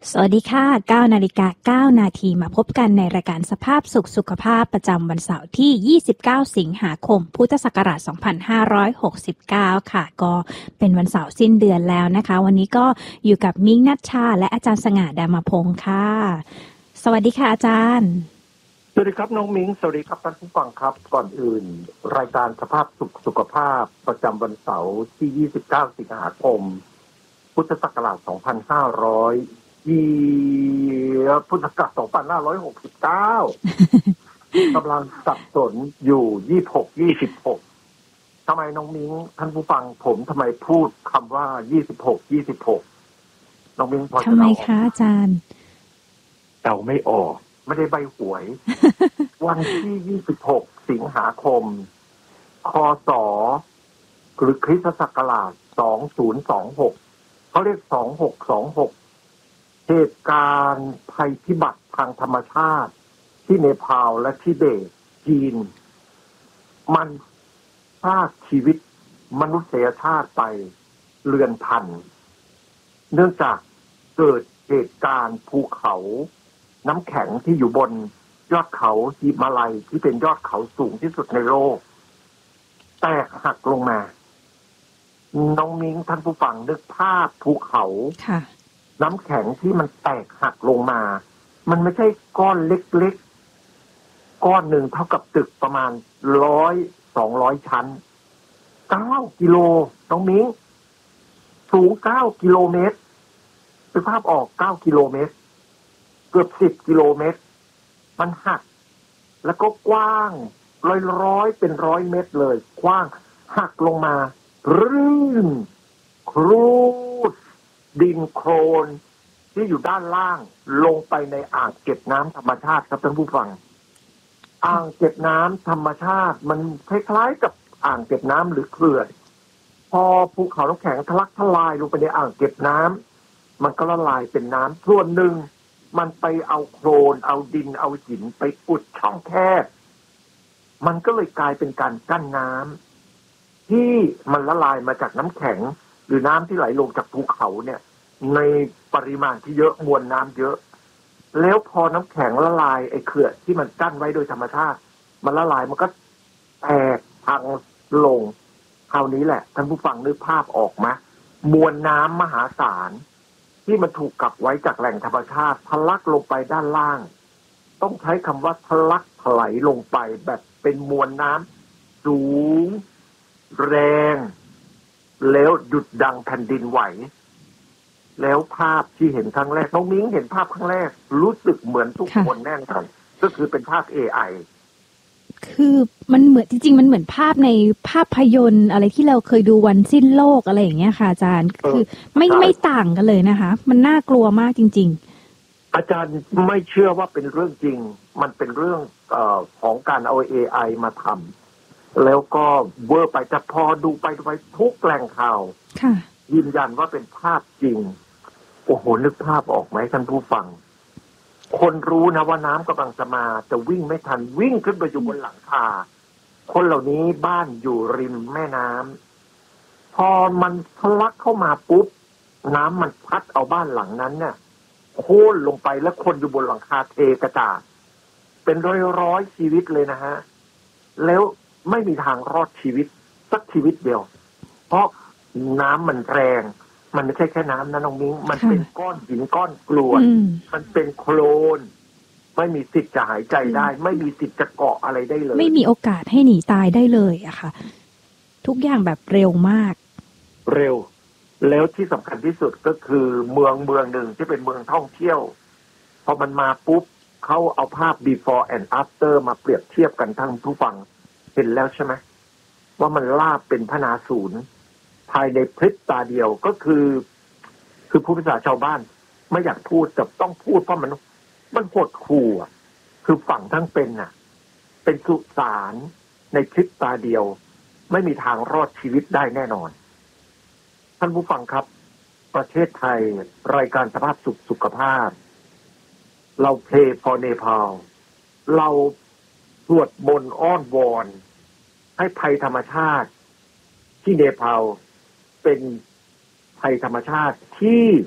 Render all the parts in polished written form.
สวัสดีค่ะ 9:09 น.มาพบกันในรายการสภาพสุขภาพประจำวันเสาร์ที่ 29 สิงหาคม พุทธศักราช 2569 ค่ะ ก็เป็นวันเสาร์สิ้นเดือนแล้วนะคะ วันนี้ก็อยู่กับมิ้ง ณัชชา และอาจารย์สง่า ดามพงศ์ค่ะ สวัสดีค่ะอาจารย์สวัสดีครับน้องมิ้ง สวัสดีครับท่านผู้ฟังครับ ก่อนอื่นรายการสภาพสุขภาพประจำวันเสาร์ที่ 29 สิงหาคม พุทธศักราช พุทธศักราช 2569 กำลังสับสนอยู่ 26 ทำไมน้องมิ้งท่านผู้ฟังผมทำไมพูดคำว่า 26 น้องมิ้งพอจะเดาออกทำไมคะอาจารย์เดาไม่ออกไม่ได้ใบหวย วันที่ 26 สิงหาคม คศ หรือคริสตศักราช 2026 เขาเรียก 2626 เหตุการณ์ภัยพิบัติทางธรรมชาติที่เนปาลและทิเบตจีน มันพรากชีวิตมนุษยชาติไปเรือนพัน เนื่องจากเกิดเหตุการณ์ภูเขาน้ำแข็งที่อยู่บนยอดเขาหิมาลัยที่เป็นยอดเขาสูงที่สุดในโลกแตกหักลงมาน้องมิ้งท่านผู้ฟังนึกภาพภูเขาน้ำแข็งที่มันแตกหักลงมามันไม่ใช่ก้อนเล็กๆก้อนหนึ่งเท่ากับตึกประมาณ100-200 ชั้น9 กิโลน้องมิ้งสูง9 กิโลเมตรเป็นภาพออก9 กิโลเมตรเกือบ10 กิโลเมตรมันหักแล้วก็กว้างร้อยเป็น100 เมตรเลยกว้างหักลงมารื่นครูดดินโคลนที่อยู่ด้านล่างลงไปในอ่างเก็บน้ำธรรมชาติครับท่านผู้ฟังอ่างเก็บน้ำธรรมชาติมันคล้ายๆกับอ่างเก็บน้ำหรือเขื่อนพอภูเขาน้ำแข็งทะลักทลายลงไปในอ่างเก็บน้ำมันก็ละลายเป็นน้ำส่วนหนึ่งมันไปเอาโคลนเอาดินเอาหินไปอุดช่องแคบมันก็เลยกลายเป็นการกั้นน้ำที่มันละลายมาจากน้ำแข็งหรือน้ำที่ไหลลงจากภูเขาเนี่ยในปริมาณที่เยอะมวลน้ำเยอะแล้วพอน้ำแข็งละลายไอ้เขื่อนที่มันกั้นไว้โดยธรรมชาติมันละลายมันก็แตกพังลงคราวนี้แหละท่านผู้ฟังนึกภาพออกไหมมวลน้ำมหาศาลที่มันถูกกักไว้จากแหล่งธรรมชาติทะลักลงไปด้านล่างต้องใช้คำว่าทะลักถลายลงไปแบบเป็นมวลน้ำสูงแรงแล้วหยุดดังแผ่นดินไหวแล้วภาพที่เห็นครั้งแรกน้องมิ้งเห็นภาพครั้งแรกรู้สึกเหมือนทุกคนแน่นอนก็คือเป็นภาพ AI คือมันเหมือนจริงๆมันเหมือนภาพในภาพยนตร์อะไรที่เราเคยดูวันสิ้นโลกอะไรอย่างเงี้ยค่ะอาจารย์คือไม่ต่างกันเลยนะคะมันน่ากลัวมากจริงๆอาจารย์ไม่เชื่อว่าเป็นเรื่องจริงมันเป็นเรื่องของการเอา AI มาทำแล้วก็เวอร์ไปแต่พอดูไปทุกแหล่งข่าวยืนยันว่าเป็นภาพจริงโอ้โหนึกภาพออกไหมท่านผู้ฟังคนรู้นะว่าน้ำกำลังจะมาแต่วิ่งไม่ทันวิ่งขึ้นไปอยู่บนหลังคาคนเหล่านี้บ้านอยู่ริมแม่น้ำพอมันทะลักเข้ามาปุ๊บน้ำมันพัดเอาบ้านหลังนั้นเนี่ยโค่นลงไปแล้วคนอยู่บนหลังคาเทกระจาดเป็นร้อยชีวิตเลยนะฮะแล้วไม่มีทางรอดชีวิตสักชีวิตเดียวเพราะน้ำมันแรงมันไม่ใช่แค่น้ำนะน้องมิ้งมันเป็นก้อนหินก้อนกรวดมันเป็นโคลนไม่มีสิทธิ์จะหายใจได้ไม่มีสิทธิ์จะเกาะอะไรได้เลยไม่มีโอกาสให้หนีตายได้เลยอะค่ะทุกอย่างแบบเร็วมากเร็วแล้วที่สำคัญที่สุดก็คือเมืองหนึ่งที่เป็นเมืองท่องเที่ยวพอมันมาปุ๊บเขาเอาภาพ before and after มาเปรียบเทียบกันทั้งผู้ฟังเห็นแล้วใช่ไหมว่ามันลาบเป็นพนาศูนย์ภายในพริบตาเดียวก็คือผู้ภาษาชาวบ้านไม่อยากพูดแต่ต้องพูดเพราะมันหดหู่คือฝั่งทั้งเป็นน่ะเป็นสุสานในพริบตาเดียวไม่มีทางรอดชีวิตได้แน่นอนท่านผู้ฟังครับประเทศไทยรายการสภาพสุขภาพเราเพลย์ฟอร์เนปาลเราสวดมนต์อ้อนวอนให้ภัยธรรมชาติที่เนปาลเป็นภัยธรรมชาติที่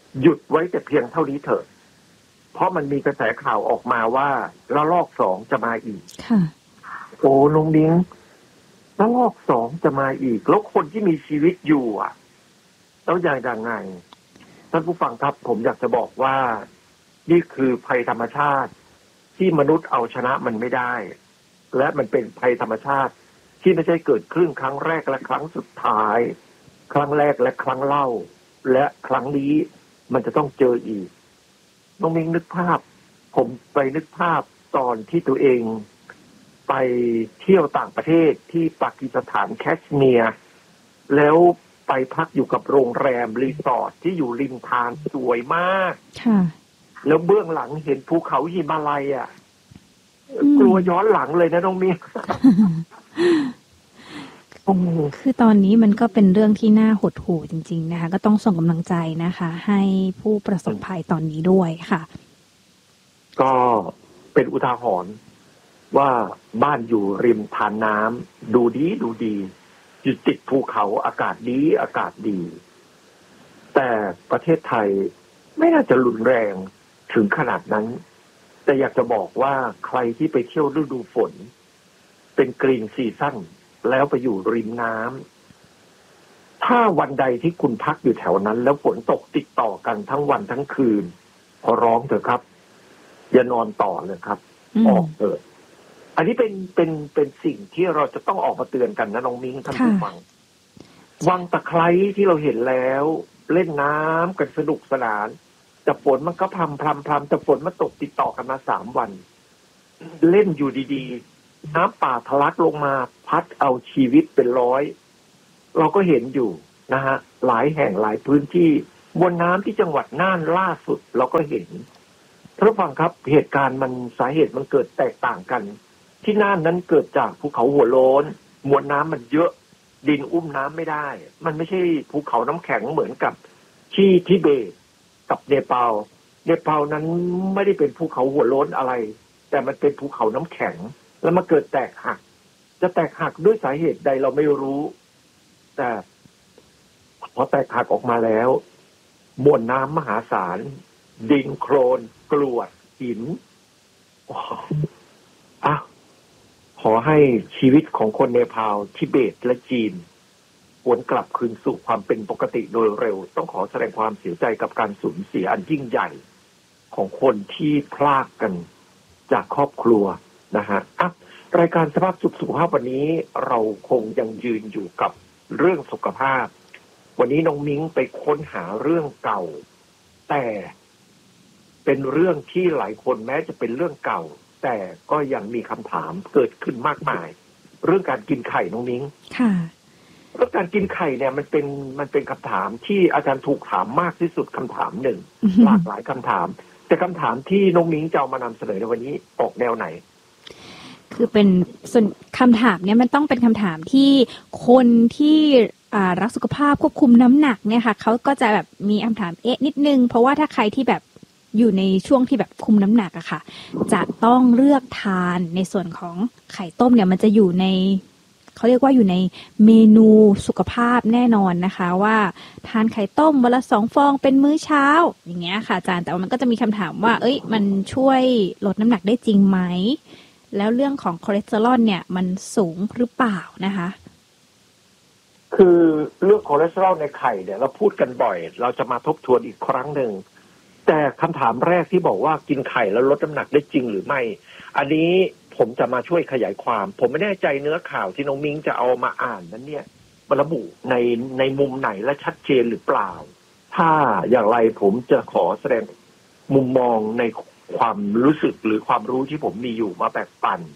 หยุดไว้แต่เพียงเท่านี้เถอะเพราะมันมีกระแสข่าวออกมาว่าระลอกสองจะมาอีกค่ะโอ้ลุงนิ้งระลอกสองจะมาอีกแล้วคนที่มีชีวิตอยู่แล้วยังไงท่านผู้ฟังครับผมอยากจะบอกว่านี่คือภัยธรรมชาติที่มนุษย์เอาชนะมันไม่ได้และมันเป็นภัยธรรมชาติที่ไม่ใช่เกิดขึ้นครั้งแรกและครั้งสุดท้ายครั้งแรกและครั้งเล่าและครั้งนี้มันจะต้องเจออีกน้องมิ้งนึกภาพผมไปนึกภาพตอนที่ตัวเองไปเที่ยวต่างประเทศที่ปากีสถานแคชเมียร์แล้วไปพักอยู่กับโรงแรมรีสอร์ทที่อยู่ริมทานสวยมากแล้วเบื้องหลังเห็นภูเขาหิมาลัยกลัวย้อนหลังเลยนะน้องมิ้งคือตอนนี้มันก็เป็นเรื่องที่น่าหดหู่จริงๆนะคะก็ต้องส่งกำลังใจนะคะให้ผู้ประสบภัยตอนนี้ด้วยค่ะก็เป็นอุทาหรณ์ว่าบ้านอยู่ริมทานน้ำดูดีอยู่ติดภูเขาอากาศดีแต่ประเทศไทยไม่น่าจะรุนแรงถึงขนาดนั้นแต่อยากจะบอกว่าใครที่ไปเที่ยวฤดูฝนเป็นกรีนซีซั่นแล้วไปอยู่ริมน้ำถ้าวันใดที่คุณพักอยู่แถวนั้นแล้วฝนตกติดต่อกันทั้งวันทั้งคืนขอร้องเถอะครับอย่านอนต่อเลยครับออกเถอะอันนี้เป็นสิ่งที่เราจะต้องออกมาเตือนกันนะน้องมิ้งท่านผู้ฟังวังตะไคร้ที่เราเห็นแล้วเล่นน้ำกันสนุกสนานแต่ฝนมันก็พรำแต่ฝนมันตกติดต่อกันมา3 วันเล่นอยู่ดีๆน้ำป่าทะลักลงมาพัดเอาชีวิตเป็นร้อยเราก็เห็นอยู่นะฮะหลายแห่งหลายพื้นที่บนน้ำที่จังหวัดน่านล่าสุดเราก็เห็นท่านผู้ฟังครับเหตุการณ์มันสาเหตุมันเกิดแตกต่างกันที่น่านนั้นเกิดจากภูเขาหัวโล้นมวลน้ำมันเยอะดินอุ้มน้ำไม่ได้มันไม่ใช่ภูเขาน้ำแข็งเหมือนกับที่ทิเบตกับเนปาลนั้นไม่ได้เป็นภูเขาหัวโล้นอะไรแต่มันเป็นภูเขาน้ำแข็งแล้วมาเกิดแตกหักจะแตกหักด้วยสาเหตุใดเราไม่รู้แต่พอแตกหักออกมาแล้วมวลน้ำมหาศาลดินโคลนกรวดหินขอให้ชีวิตของคนเนปาลทิเบตและจีนหวนกลับคืนสู่ความเป็นปกติโดยเร็วต้องขอแสดงความเสียใจกับการสูญเสียอันยิ่งใหญ่ของคนที่พลากกันจากครอบครัวนะฮะรายการสภาพสุขภาพวันนี้เราคงยังยืนอยู่กับเรื่องสุขภาพวันนี้น้องมิ้งไปค้นหาเรื่องเก่าแต่เป็นเรื่องที่หลายคนแม้จะเป็นเรื่องเก่าแต่ก็ยังมีคำถามเกิดขึ้นมากมายเรื่องการกินไข่น้องมิ้งค่ะเรื่องการกินไข่เนี่ยมันเป็นคำถามที่อาจารย์ถูกถามมากที่สุดคำถามหนึ่ง หลากหลายคำถามแต่คำถามที่น้องมิ้งจะเอามานำเสนอในวันนี้ออกแนวไหนคือเป็นส่วนคำถามเนี่ยมันต้องเป็นคำถามที่คนที่รักสุขภาพควบคุมน้ำหนักเนี่ยค่ะเขาก็จะแบบมีคำถามนิดนึงเพราะว่าถ้าใครที่แบบอยู่ในช่วงที่แบบคุมน้ำหนักอะค่ะจะต้องเลือกทานในส่วนของไข่ต้มเนี่ยมันจะอยู่ในเขาเรียกว่าอยู่ในเมนูสุขภาพแน่นอนนะคะว่าทานไข่ต้มวันละ2 ฟองเป็นมื้อเช้าอย่างเงี้ยค่ะอาจารย์แต่ว่ามันก็จะมีคำถามว่ามันช่วยลดน้ำหนักได้จริงไหมแล้วเรื่องของคอเลสเตอรอลเนี่ยมันสูงหรือเปล่านะคะคือเรื่องคอเลสเตอรอลในไข่เนี่ยเราพูดกันบ่อยเราจะมาทบทวนอีกครั้งหนึ่งแต่คำถามแรกที่บอกว่ากินไข่แล้วลดน้ำหนักได้จริงหรือไม่อันนี้ผมจะมาช่วยขยายความผมไม่แน่ใจเนื้อข่าวที่น้องมิ้งจะเอามาอ่านนั้นเนี่ยมันระบุในมุมไหนและชัดเจนหรือเปล่าถ้าอย่างไรผมจะขอแสดงมุมมองในความรู้สึกหรือความรู้ที่ผมมีอยู่มาแบ่งปัน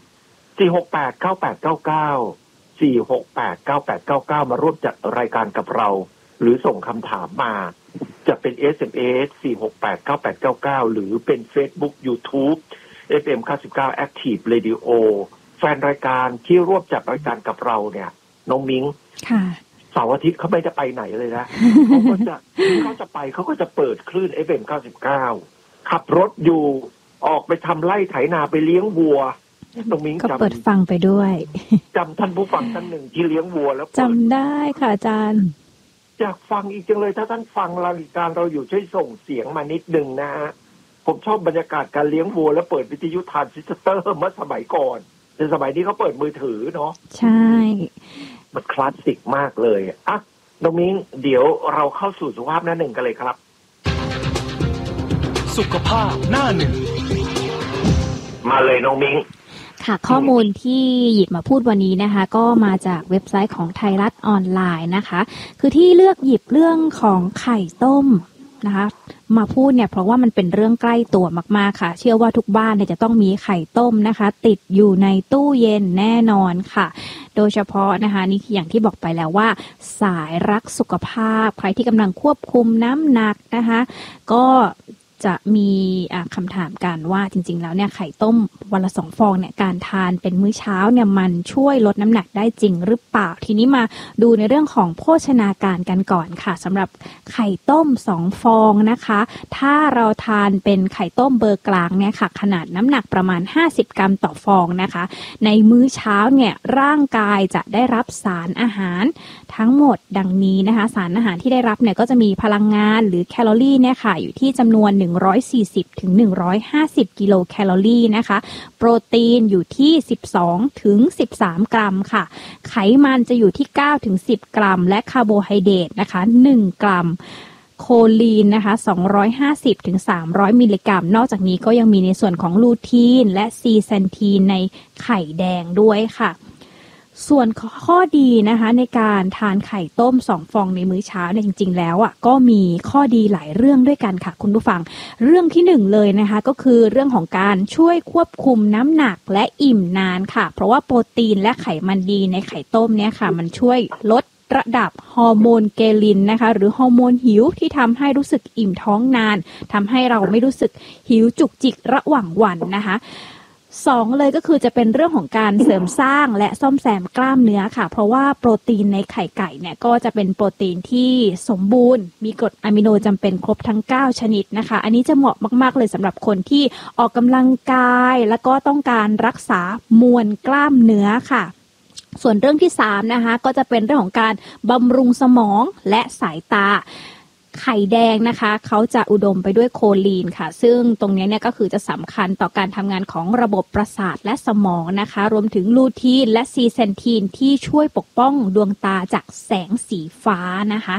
4689899 4689899 มาร่วมจัดรายการกับเราหรือส่งคำถามมาจะเป็น SMS 4689899 หรือเป็น Facebook YouTube FM 99 Active Radio แฟนรายการที่ร่วมจัดรายการกับเราเนี่ยน้องมิ้งเสาร์อาทิตย์เขาไม่จะไปไหนเลยนะเขาจะไปเขาก็จะเปิดคลื่น FM 99ขับรถอยู่ออกไปทำไร่ไถนาไปเลี้ยงวัวน้องมิ้งก็เปิดฟังไปด้วยจำท่านผู้ฟังท่านหนึ่งที่เลี้ยงวัวแล้วจำได้ค่ะอาจารย์อยากฟังอีกจังเลยถ้าท่านฟังรายการเราอยู่ช่วยส่งเสียงมานิดนึงนะฮะผมชอบบรรยากาศการเลี้ยงวัวแล้วเปิดวิทยุทรานซิสเตอร์เมื่อสมัยก่อนในสมัยนี้เขาเปิดมือถือเนาะใช่มันคลาสสิกมากเลยอ่ะน้องมิ้งเดี๋ยวเราเข้าสู่สุขภาพหน้าหนึ่งกันเลยครับสุขภาพหน้าหนึ่งมาเลยน้องมิ้งค่ะข้อมูลที่หยิบมาพูดวันนี้นะคะก็มาจากเว็บไซต์ของไทยรัฐออนไลน์นะคะคือที่เลือกหยิบเรื่องของไข่ต้มนะคะมาพูดเนี่ยเพราะว่ามันเป็นเรื่องใกล้ตัวมากๆค่ะเชื่อว่าทุกบ้านเนี่ยจะต้องมีไข่ต้มนะคะติดอยู่ในตู้เย็นแน่นอนค่ะโดยเฉพาะนะคะนี่อย่างที่บอกไปแล้วว่าสายรักสุขภาพใครที่กำลังควบคุมน้ำหนักนะคะก็จะมีคำถามกันว่าจริงๆแล้วเนี่ยไข่ต้มวันละ2 ฟองเนี่ยการทานเป็นมื้อเช้าเนี่ยมันช่วยลดน้ำหนักได้จริงหรือเปล่าทีนี้มาดูในเรื่องของโภชนาการกันก่อนค่ะสำหรับไข่ต้ม2 ฟองนะคะถ้าเราทานเป็นไข่ต้มเบอร์กลางเนี่ยค่ะขนาดน้ำหนักประมาณ50 กรัมต่อฟองนะคะในมื้อเช้าเนี่ยร่างกายจะได้รับสารอาหารทั้งหมดดังนี้นะคะสารอาหารที่ได้รับเนี่ยก็จะมีพลังงานหรือแคลอรี่เนี่ยค่ะอยู่ที่จำนวน140 ถึง 150 กิโลแคลอรี่นะคะโปรตีนอยู่ที่12 ถึง 13 กรัมค่ะไขมันจะอยู่ที่9 ถึง 10 กรัมและคาร์โบไฮเดรตนะคะ1 กรัมโคลีนนะคะ250 ถึง 300 มิลลิกรัมนอกจากนี้ก็ยังมีในส่วนของลูทีนและซีแซนทีนในไข่แดงด้วยค่ะส่วนข้อดีนะคะในการทานไข่ต้ม2 ฟองในมื้อเช้าเนี่ยจริงๆแล้วก็มีข้อดีหลายเรื่องด้วยกันค่ะคุณผู้ฟังเรื่องที่1เลยนะคะก็คือเรื่องของการช่วยควบคุมน้ำหนักและอิ่มนานค่ะเพราะว่าโปรตีนและไขมันดีในไข่ต้มเนี่ยค่ะมันช่วยลดระดับฮอร์โมนเกลินนะคะหรือฮอร์โมนหิวที่ทำให้รู้สึกอิ่มท้องนานทำให้เราไม่รู้สึกหิวจุกจิกระหว่างวันนะคะ2เลยก็คือจะเป็นเรื่องของการเสริมสร้างและซ่อมแซมกล้ามเนื้อค่ะเพราะว่าโปรตีนในไข่ไก่เนี่ยก็จะเป็นโปรตีนที่สมบูรณ์มีกรดอะมิโนจำเป็นครบทั้ง9ชนิดนะคะอันนี้จะเหมาะมากๆเลยสำหรับคนที่ออกกำลังกายแล้วก็ต้องการรักษามวลกล้ามเนื้อค่ะส่วนเรื่องที่3นะคะก็จะเป็นเรื่องของการบำรุงสมองและสายตาไข่แดงนะคะเขาจะอุดมไปด้วยโคลีนค่ะซึ่งตรงนี้เนี่ยก็คือจะสำคัญต่อการทำงานของระบบประสาทและสมองนะคะรวมถึงลูทีนและซีเซนทีนที่ช่วยปกป้องดวงตาจากแสงสีฟ้านะคะ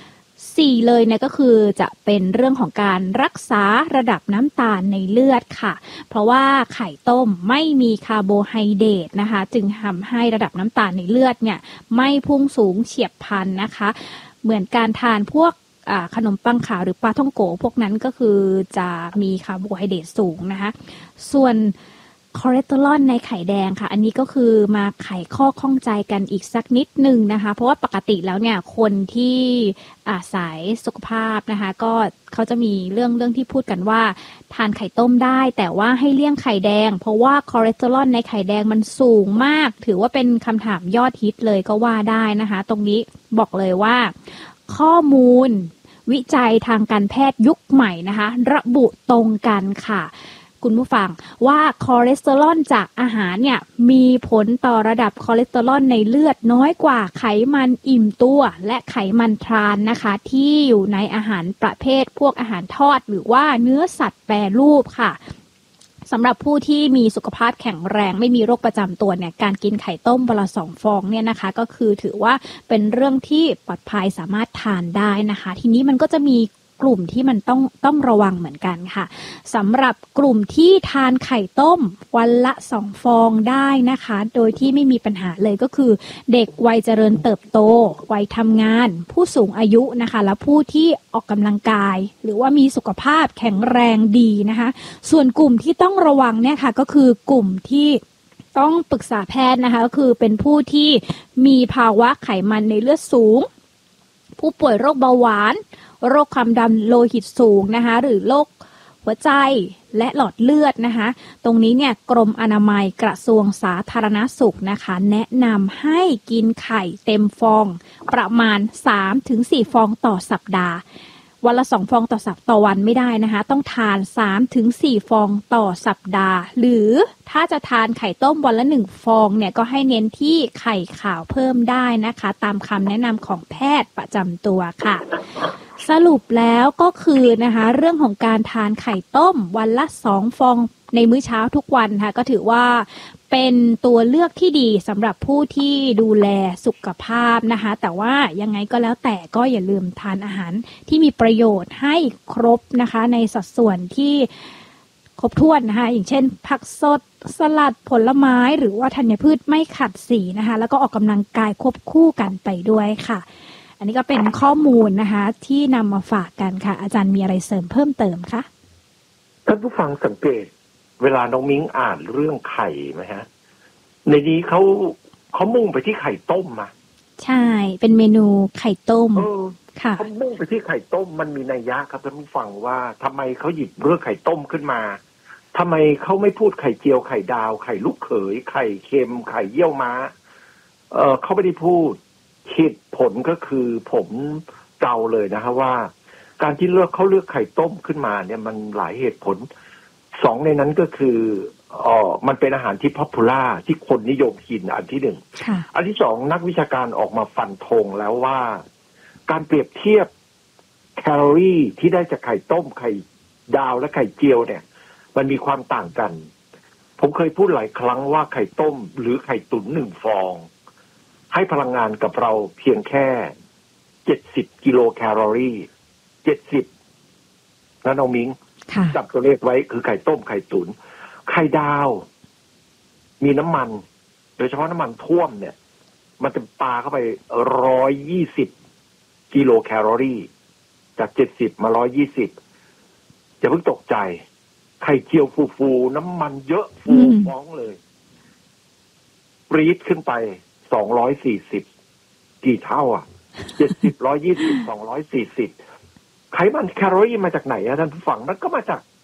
4เลยเนี่ยก็คือจะเป็นเรื่องของการรักษาระดับน้ำตาลในเลือดค่ะเพราะว่าไข่ต้มไม่มีคาร์โบไฮเดรตนะคะจึงทำให้ระดับน้ำตาลในเลือดเนี่ยไม่พุ่งสูงเฉียบพลันนะคะเหมือนการทานพวกขนมปังขาวหรือปลาท่องโกพวกนั้นก็คือจะมีคาร์โบไฮเดรตสูงนะคะส่วนคอเลสเตอรอลในไข่แดงค่ะอันนี้ก็คือมาไขข้อข้องใจกันอีกสักนิดนึงนะคะเพราะว่าปกติแล้วเนี่ยคนที่สายสุขภาพนะคะก็เขาจะมีเรื่องที่พูดกันว่าทานไข่ต้มได้แต่ว่าให้เลี่ยงไข่แดงเพราะว่าคอเลสเตอรอลในไข่แดงมันสูงมากถือว่าเป็นคำถามยอดฮิตเลยก็ว่าได้นะคะตรงนี้บอกเลยว่าข้อมูลวิจัยทางการแพทย์ยุคใหม่นะคะระบุตรงกันค่ะคุณผู้ฟังว่าคอเลสเตอรอลจากอาหารเนี่ยมีผลต่อระดับคอเลสเตอรอลในเลือดน้อยกว่าไขมันอิ่มตัวและไขมันทรานนะคะที่อยู่ในอาหารประเภทพวกอาหารทอดหรือว่าเนื้อสัตว์แปรรูปค่ะสำหรับผู้ที่มีสุขภาพแข็งแรงไม่มีโรคประจำตัวเนี่ยการกินไข่ต้มวันละ2 ฟองเนี่ยนะคะก็คือถือว่าเป็นเรื่องที่ปลอดภัยสามารถทานได้นะคะทีนี้มันก็จะมีกลุ่มที่มันต้องระวังเหมือนกันค่ะสำหรับกลุ่มที่ทานไข่ต้มวันละ2 ฟองได้นะคะโดยที่ไม่มีปัญหาเลยก็คือเด็กวัยเจริญเติบโตวัยทำงานผู้สูงอายุนะคะและผู้ที่ออกกำลังกายหรือว่ามีสุขภาพแข็งแรงดีนะคะส่วนกลุ่มที่ต้องระวังเนี่ยค่ะก็คือกลุ่มที่ต้องปรึกษาแพทย์นะคะก็คือเป็นผู้ที่มีภาวะไขมันในเลือดสูงผู้ป่วยโรคเบาหวานโรคความดันโลหิตสูงนะคะหรือโรคหัวใจและหลอดเลือดนะคะตรงนี้เนี่ยกรมอนามัยกระทรวงสาธารณสุขนะคะแนะนำให้กินไข่เต็มฟองประมาณ 3-4 ฟองต่อสัปดาห์วันละ2 ฟองต่อวันไม่ได้นะคะ ต้องทาน 3-4 ฟองต่อสัปดาห์หรือถ้าจะทานไข่ต้มวันละ1 ฟองเนี่ยก็ให้เน้นที่ไข่ขาวเพิ่มได้นะคะตามคำแนะนำของแพทย์ประจำตัวค่ะสรุปแล้วก็คือนะคะเรื่องของการทานไข่ต้มวันละ2 ฟองในมื้อเช้าทุกวันค่ะก็ถือว่าเป็นตัวเลือกที่ดีสำหรับผู้ที่ดูแลสุขภาพนะคะแต่ว่ายังไงก็แล้วแต่ก็อย่าลืมทานอาหารที่มีประโยชน์ให้ครบนะคะในสัดส่วนที่ครบถ้วนนะคะอย่างเช่นผักสดสลัดผลไม้หรือว่าธัญพืชไม่ขัดสีนะคะแล้วก็ออกกำลังกายควบคู่กันไปด้วยค่ะอันนี้ก็เป็นข้อมูลนะคะที่นำมาฝากกันค่ะอาจารย์มีอะไรเสริมเพิ่มเติมคะท่านผู้ฟังสังเกตเวลาน้องมิ้งอ่านเรื่องไข่ไหมฮะในนี้เขามุ่งไปที่ไข่ต้มมาใช่เป็นเมนูไข่ต้มค่ะเขามุ่งไปที่ไข่ต้มมันมีนัยยะครับท่านผู้ฟังว่าทำไมเขาหยิบเรื่องไข่ต้มขึ้นมาทำไมเขาไม่พูดไข่เจียวไข่ดาวไข่ลูกเขยไข่เค็มไข่เยี่ยวม้าเขาไม่ได้พูดเหตุผลก็คือผมเดาเลยนะฮะว่าการที่เขาเลือกไข่ต้มขึ้นมาเนี่ยมันหลายเหตุผล2ในนั้นก็คือมันเป็นอาหารที่พ็อปปูล่าที่คนนิยมกินอันที่1อันที่2นักวิชาการออกมาฟันธงแล้วว่าการเปรียบเทียบแคลอรี่ที่ได้จากไข่ต้มไข่ดาวและไข่เจียวเนี่ยมันมีความต่างกันผมเคยพูดหลายครั้งว่าไข่ต้มหรือไข่ตุ๋น1 ฟองให้พลังงานกับเราเพียงแค่70 กิโลแคลอรี่70นะน้องมิ้งจับตัวเลขไว้คือไข่ต้มไข่ตุ๋นไข่ดาวมีน้ำมันโดยเฉพาะน้ำมันท่วมเนี่ยมันจะปาเข้าไป120 กิโลแคลอรี่จาก70มา120อย่าเพิ่งตกใจไข่เจียวฟูๆน้ำมันเยอะฟูฟ้องเลยปรี๊ดขึ้นไป240กี่เท่าอ่ะ70 120 240ไขมันแคลอรี่มาจากไหนท่านผู้ฟังมันก็มาจาก